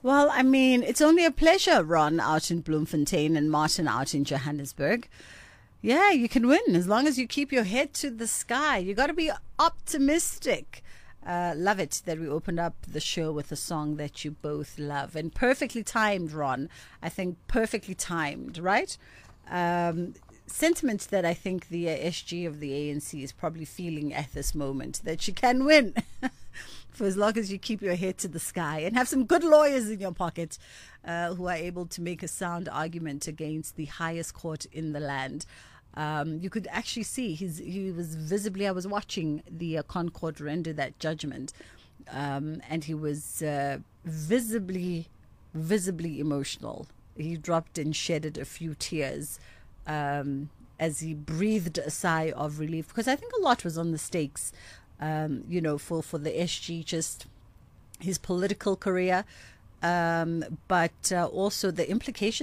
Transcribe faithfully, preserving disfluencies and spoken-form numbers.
Well, I mean, it's only a pleasure, Ron out in Bloemfontein and Martin out in Johannesburg. Yeah, you can win as long as you keep your head to the sky. You got to be optimistic. Uh, love it that we opened up the show with a song that you both love, and perfectly timed, Ron. I think perfectly timed, right? Um, sentiment that I think the uh, S G of the A N C is probably feeling at this moment, that you can win for as long as you keep your head to the sky and have some good lawyers in your pocket uh, who are able to make a sound argument against the highest court in the land. Um, you could actually see he's, he was visibly, I was watching the uh, Concord render that judgment, um, and he was uh, visibly, visibly emotional. He dropped and shedded a few tears um, as he breathed a sigh of relief, because I think a lot was on the stakes, um, you know, for, for the S G, just his political career, um, but uh, also the implications